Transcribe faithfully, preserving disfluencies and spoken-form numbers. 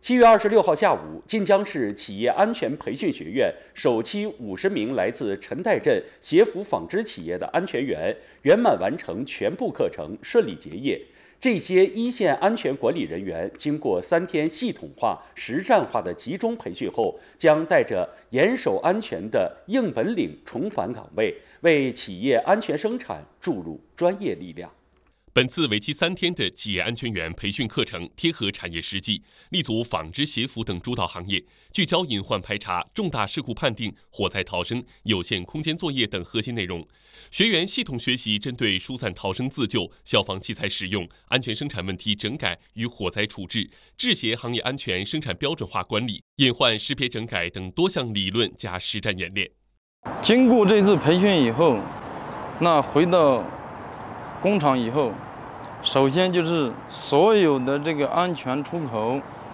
七月二十六号下午，晋江市企业安全培训学院首期五十名来自陈代镇协福纺织企业的安全员圆满完成全部课程，顺利结业。这些一线安全管理人员经过三天系统化、实战化的集中培训后，将带着严守安全的硬本领重返岗位，为企业安全生产注入专业力量。 本次为期三天的企业安全员培训课程贴合产业实际，立足纺织、鞋服等主导行业，聚焦隐患排查、重大事故判定、火灾逃生、有限空间作业等核心内容。学员系统学习针对疏散逃生自救、消防器材使用、安全生产问题整改与火灾处置、制鞋行业安全生产标准化管理、隐患识别整改等多项理论加实战演练。 经过这次培训以后，那回到工厂以后，首先就是所有的这个安全出口